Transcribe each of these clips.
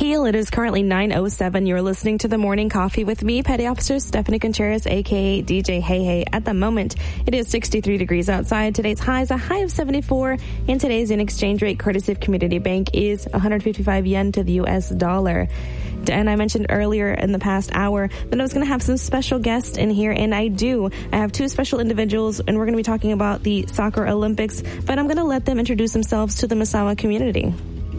Keel. It is currently 9:07. You're listening to The Morning Coffee with me, Petty Officer Stephanie Contreras, a.k.a. DJ Hey Hey. At the moment, it is 63 degrees outside. Today's high is a high of 74, and today's in exchange rate, courtesy of Community Bank, is 155 yen to the U.S. dollar. And I mentioned earlier in the past hour that I was going to have some special guests in here, and I do. I have two special individuals, and we're going to be talking about the Soccer Olympics, but I'm going to let them introduce themselves to the Misawa community.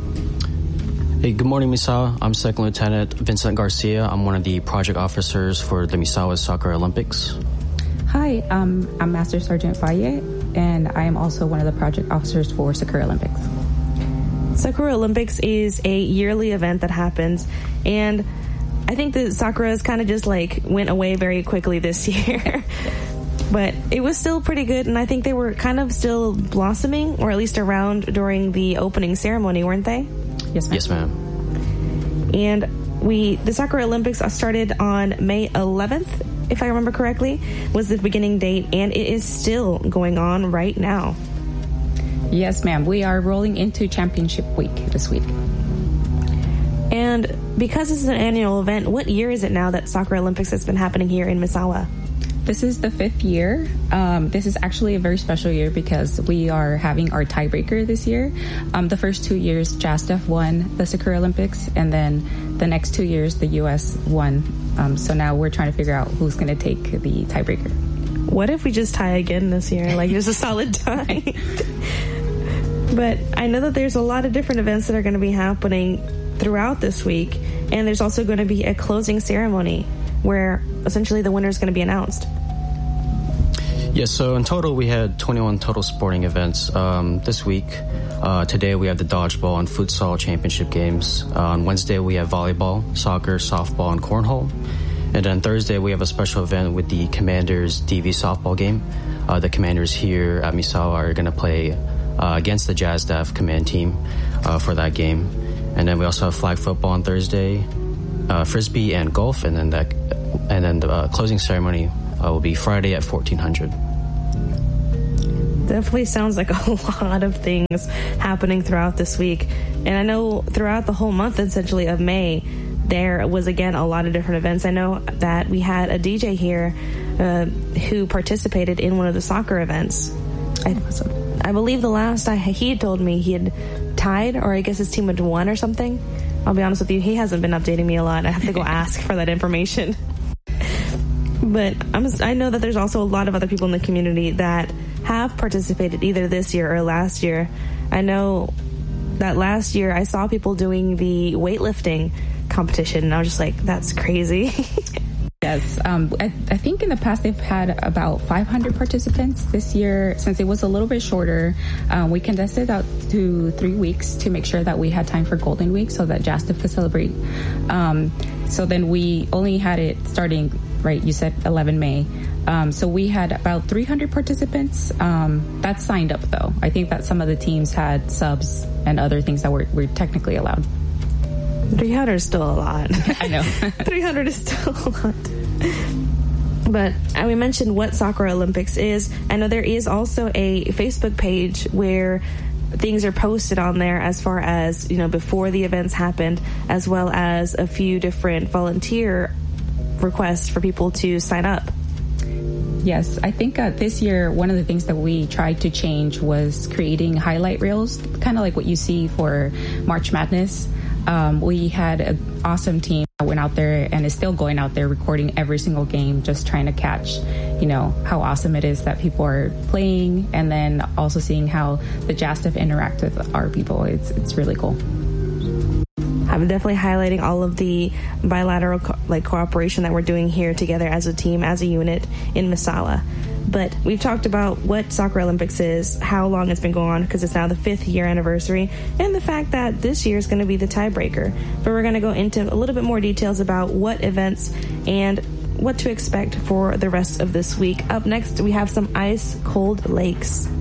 Hey, good morning, Misawa. I'm Second Lieutenant Vincent Garcia. I'm one of the project officers for the Misawa Soccer Olympics. Hi, I'm Master Sergeant Faye, and I am also one of the project officers for Sakura Olympics. Sakura Olympics is a yearly event that happens, and I think that Sakura's kind of just went away very quickly this year. But it was still pretty good, and I think they were kind of still blossoming, or at least around during the opening ceremony, weren't they? Yes, ma'am. Yes, ma'am. And the Sakura Olympics started on May 11th, if I remember correctly, was the beginning date, and it is still going on right now. Yes, ma'am. We are rolling into championship week this week. And because this is an annual event, what year is it now that Sakura Olympics has been happening here in Misawa? This is the 5th year. This is actually a very special year because we are having our tiebreaker this year. The first 2 years, JASDEF won the Sakura Olympics, and then the next 2 years, the U.S. won. So now we're trying to figure out who's going to take the tiebreaker. What if we just tie again this year? Just a solid tie. But I know that there's a lot of different events that are going to be happening throughout this week, and there's also going to be a closing ceremony where essentially the winner is going to be announced. Yes, so in total we had 21 total sporting events this week. Today we have the dodgeball and futsal championship games. On Wednesday we have volleyball, soccer, softball, and cornhole. And then Thursday we have a special event with the Commanders DV softball game. The Commanders here at Misawa are going to play against the JASDEF command team for that game. And then we also have flag football on Thursday, frisbee and golf, and then the closing ceremony will be Friday at 1400. Definitely sounds like a lot of things happening throughout this week. And I know throughout the whole month, essentially, of May, there was, again, a lot of different events. I know that we had a DJ here who participated in one of the soccer events. I believe the last he had told me he had tied, or I guess his team had won or something. I'll be honest with you, he hasn't been updating me a lot. I have to go ask for that information. But I know that there's also a lot of other people in the community that have participated either this year or last year. I know that last year I saw people doing the weightlifting competition, and I was just like, that's crazy. Yes. I think in the past they've had about 500 participants. This year, since it was a little bit shorter, we condensed it out to 3 weeks to make sure that we had time for Golden Week so that JASDEF could celebrate. So then we only had it starting, right, you said 11 May. So we had about 300 participants. That's signed up, though. I think that some of the teams had subs and other things that were technically allowed. 300 is still a lot. I know. 300 is still a lot. But we mentioned what Sakura Olympics is. I know there is also a Facebook page where things are posted on there as far as, before the events happened, as well as a few different volunteer requests for people to sign up. Yes, I think this year one of the things that we tried to change was creating highlight reels, kind of like what you see for March Madness. We had an awesome team that went out there and is still going out there recording every single game, just trying to catch, how awesome it is that people are playing, and then also seeing how the JASDEF interact with our people. It's really cool. I'm definitely highlighting all of the bilateral cooperation that we're doing here together as a team, as a unit in Misawa. But we've talked about what Soccer Olympics is, how long it's been going on, because it's now the 5th year anniversary, and the fact that this year is going to be the tiebreaker. But we're going to go into a little bit more details about what events and what to expect for the rest of this week. Up next, we have some ice cold lakes.